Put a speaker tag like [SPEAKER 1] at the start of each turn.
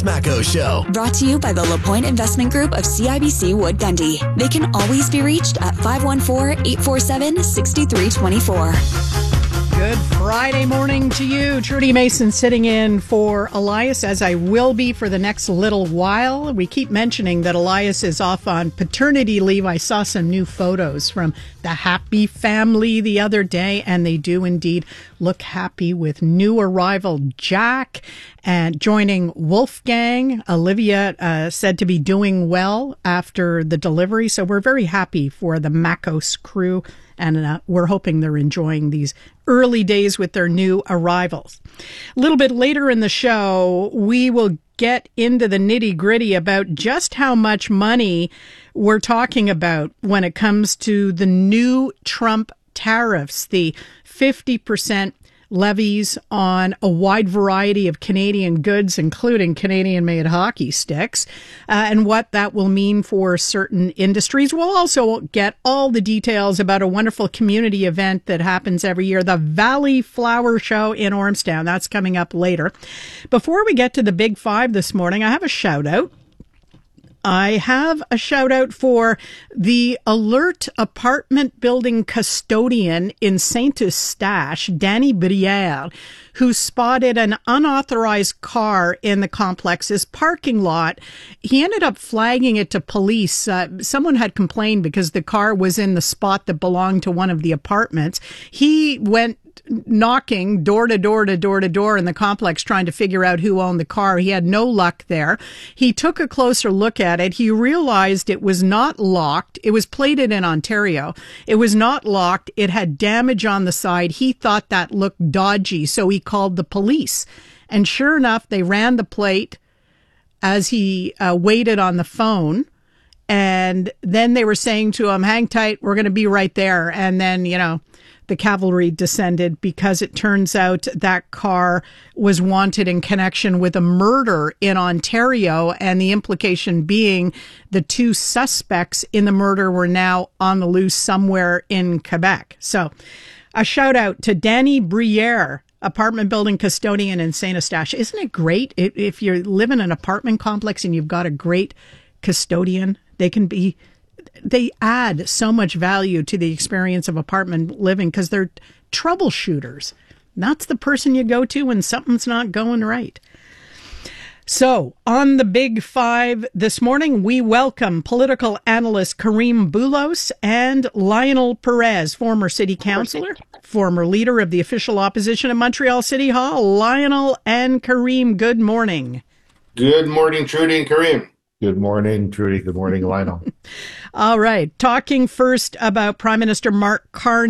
[SPEAKER 1] Macco Show.
[SPEAKER 2] Brought to you by the LaPointe Investment Group of CIBC Wood Gundy. They can always be reached at 514-847-6324.
[SPEAKER 3] Good Friday morning to you. Trudy Mason sitting in for Elias, as I will be for the next little while. We keep mentioning that Elias is off on paternity leave. I saw some new photos from the happy family the other day, and they do indeed look happy with new arrival Jack and joining Wolfgang. Olivia said to be doing well after the delivery, so we're very happy for the Mackos crew, and we're hoping they're enjoying these early days with their new arrivals. A little bit later in the show, we will get into the nitty-gritty about just how much money we're talking about when it comes to the new Trump tariffs, the 50% levies on a wide variety of Canadian goods, including Canadian-made hockey sticks, and what that will mean for certain industries. We'll also get all the details about a wonderful community event that happens every year, the Valley Flower Show in Ormstown. That's coming up later. Before we get to the Big Five this morning, I have a shout-out. I have a shout out for the Alert apartment building custodian in Saint Eustache, Danny Briere, who spotted an unauthorized car in the complex's parking lot. He ended up flagging it to police. Someone had complained because the car was in the spot that belonged to one of the apartments. He went knocking door to door to door to door in the complex trying to figure out who owned the car. He had no luck there. He took a closer look at it. He realized it was not locked. It was plated in Ontario. It was not locked. It had damage on the side. He thought that looked dodgy, so he called the police. And sure enough, they ran the plate as he waited on the phone. And then they were saying to him, hang tight, we're going to be right there. And then, the cavalry descended because it turns out that car was wanted in connection with a murder in Ontario, and the implication being the two suspects in the murder were now on the loose somewhere in Quebec. So a shout out to Danny Briere, apartment building custodian in Saint Eustache. Isn't it great if you live in an apartment complex and you've got a great custodian? They add so much value to the experience of apartment living because they're troubleshooters. That's the person you go to when something's not going right. So, on the Big Five this morning, we welcome political analyst Karim Boulos and Lionel Perez, former city councillor, former leader of the official opposition at Montreal City Hall. Lionel and Karim, good morning.
[SPEAKER 4] Good morning, Trudy and Karim.
[SPEAKER 5] Good morning, Trudy. Good morning, Lionel.
[SPEAKER 3] All right. Talking first about Prime Minister Mark Carney.